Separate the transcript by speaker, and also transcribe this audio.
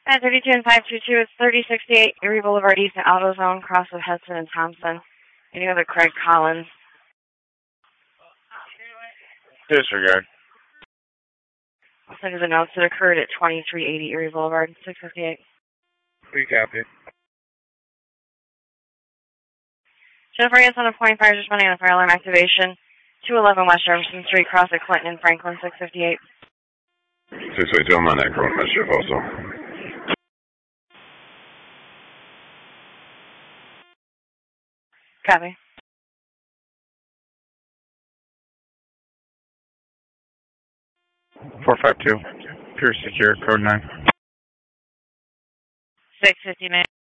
Speaker 1: At 32 and 522, it's 3068 Erie Boulevard East and AutoZone, cross of Hudson and Thompson. Any other Craig Collins?
Speaker 2: Disregard.
Speaker 1: I'll send you the notes that occurred at 2380 Erie Boulevard, 658.
Speaker 2: We copy.
Speaker 1: Jennifer, yes, on a point, fire just running on a fire alarm activation. 211 West Jefferson Street, cross at Clinton and Franklin, 658.
Speaker 2: 652, I'm on that corner, my sheriff also.
Speaker 1: Copy.
Speaker 2: .452, Pure Secure, code 9.
Speaker 1: 650, man.